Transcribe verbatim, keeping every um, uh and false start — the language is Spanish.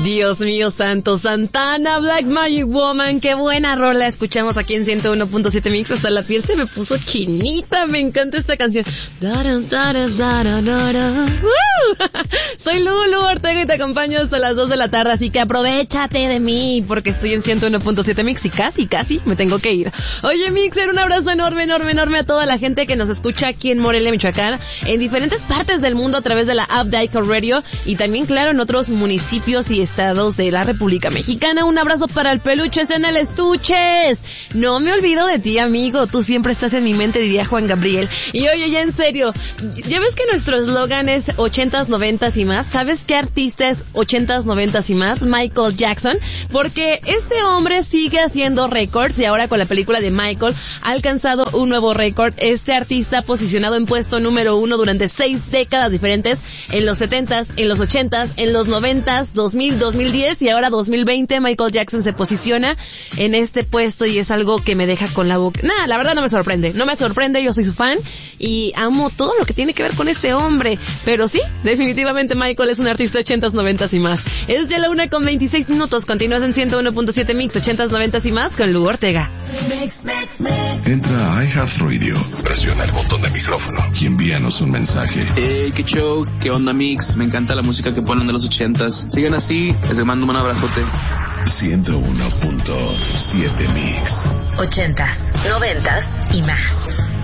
Dios mío santo, Santana, Black Magic Woman, qué buena rola escuchamos aquí en ciento uno punto siete Mix. Hasta la piel se me puso chinita, me encanta esta canción. Soy Lulu Ortega y te acompaño hasta las dos de la tarde, así que aprovéchate de mí porque estoy en ciento uno punto siete Mix y casi, casi me tengo que ir. Oye, Mixer, un abrazo enorme, enorme, enorme a toda la gente que nos escucha aquí en Morelia, Michoacán, en diferentes partes del mundo a través de la app de iHeartRadio y también, claro, en otros municipios y estados de la República Mexicana. Un abrazo para el Peluches en el Estuches. No me olvido de ti, amigo. Tú siempre estás en mi mente, diría Juan Gabriel. Y oye, ya en serio, ¿ya ves que nuestro eslogan es ochentas, noventas y más? ¿Sabes qué artista es ochentas, noventas y más? Michael Jackson. Porque este hombre sigue haciendo récords y ahora con la película de Michael ha alcanzado un nuevo récord. Este artista posicionado en puesto número uno durante seis décadas diferentes, en los setentas, en los ochentas, en los noventas, dos mil, dos mil diez y ahora dos mil veinte. Michael Jackson se posiciona en este puesto y es algo que me deja con la boca. Nah, la verdad no me sorprende, no me sorprende, yo soy su fan y amo todo lo que tiene que ver con este hombre. Pero sí, definitivamente Michael es un artista ochentas, noventas y más. Es ya la una con veintiséis minutos, continúas en ciento uno punto siete Mix, ochentas, noventas y más con Lu Ortega. Entra a iHeartRadio, presiona el botón de micrófono y envíanos un mensaje. Hey, qué show, qué onda Mix, me encanta la música que ponen de los ochentas. Sigan así, les mando un abrazote. ciento uno punto siete Mix. Ochentas, noventas y más.